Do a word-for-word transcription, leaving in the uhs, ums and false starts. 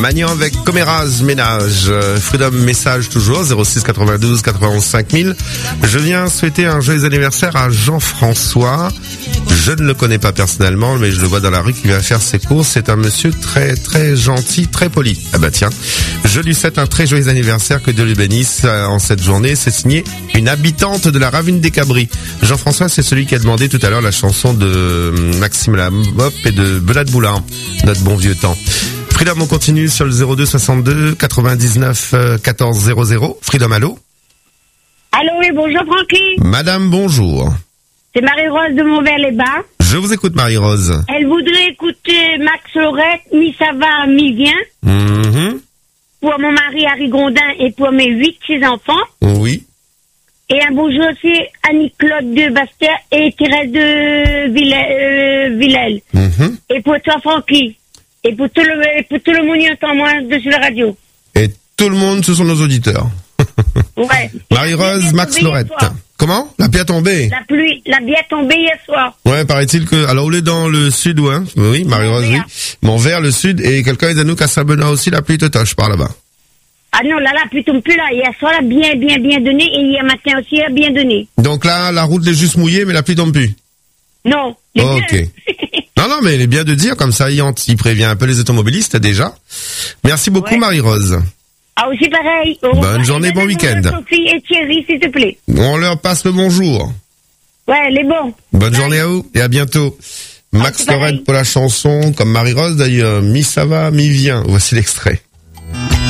Magnan avec Coméraz, ménage. Freedom message toujours, zéro six quatre-vingt-douze quatre-vingt-onze cinq mille. Je viens souhaiter un joyeux anniversaire à Jean-François. Je ne le connais pas personnellement, mais je le vois dans la rue qui vient faire ses courses. C'est un monsieur très très gentil, très poli. Ah bah tiens, je lui souhaite un très joyeux anniversaire, que Dieu lui bénisse en cette journée. C'est signé une habitante de la Ravine des Cabris. Jean-François, c'est celui qui a demandé tout à l'heure la chanson de Maxime Lamop et de Belade Boulard, notre bon vieux temps. Freedom, on continue sur le zéro deux soixante-deux quatre-vingt-dix-neuf quatorze zéro zéro. Freedom, allô? Allô, oui, bonjour Francky. Madame, bonjour. C'est Marie-Rose de Montbert-les-Bains. Je vous écoute, Marie-Rose. Elle voudrait écouter Max Lorette, mi ça va, mi vient. Mm-hmm. Pour mon mari Harry Grondin et pour mes huit, six enfants. Oui. Et un bonjour aussi Annie-Claude de Bastia et Thérèse de Villel. Euh, Villel. Mm-hmm. Et pour toi, Francky. Et pour tout le, et pour tout le monde qui entend moi dessus la radio. Et tout le monde, ce sont nos auditeurs. Ouais. Marie-Rose, Max Lorette. Comment? La pluie a tombé. La pluie, la pluie a tombé hier soir. Ouais, paraît-il que, alors, on est dans le sud, ouais. Oui, Marie-Rose, oui. Mon vers le sud, et quelqu'un est à nous qu'à Saint-Benoît aussi, la pluie te touche par là-bas. Ah non, là, la pluie tombe plus là. Hier soir, elle a bien, bien, bien donné, et hier matin aussi, elle a bien donné. Donc là, la route est juste mouillée, mais la pluie tombe plus. Non. Ok. Non, non, mais il est bien de dire, comme ça, il, il prévient un peu les automobilistes, déjà. Merci beaucoup, ouais. Marie-Rose. Ah, aussi pareil. Au Bonne revoir. Journée, bon week-end. Sophie et Thierry, s'il te plaît. On leur passe le bonjour. Ouais, les bons. Bonne Bye. Journée à vous, et à bientôt. Max Lorette pour la chanson, comme Marie-Rose d'ailleurs, mi ça va, mi vient. Voici l'extrait.